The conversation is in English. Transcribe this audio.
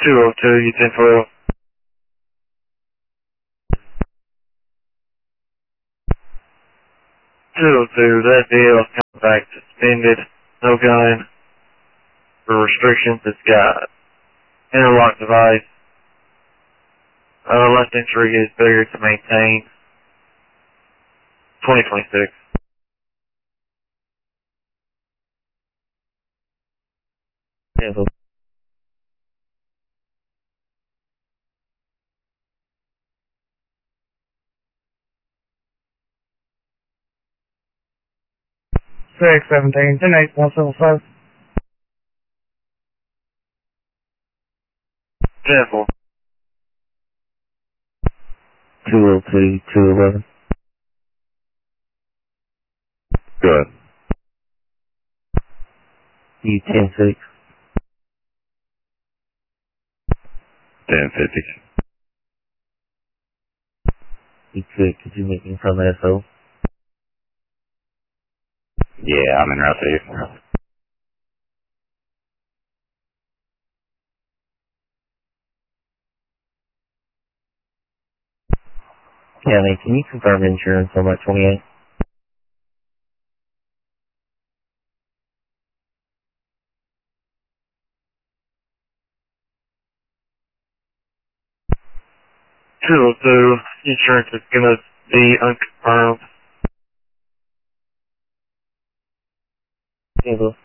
202, you 1012. 202, that deal is coming back suspended, no gun, for restrictions. It's got interlock device, left entry is failure to maintain, 2026. Cancel. Six 17, 10-8, 175. 10-4. 202, 211. Good. You 10-6. 1050. You could you make me from SO? Yeah, I'm in Route 2. Yeah, man, can you confirm insurance on that 28? Insurance is gonna be unconfirmed. Cancel.